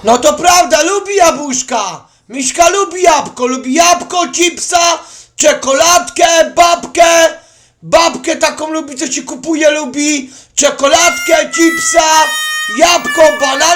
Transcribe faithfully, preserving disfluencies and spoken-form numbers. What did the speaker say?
No to prawda, lubi jabłuszka. Miśka lubi jabłko, lubi jabłko, chipsa, czekoladkę, babkę. Babkę taką lubi, co się kupuje, lubi. Czekoladkę, chipsa, jabłko, banan.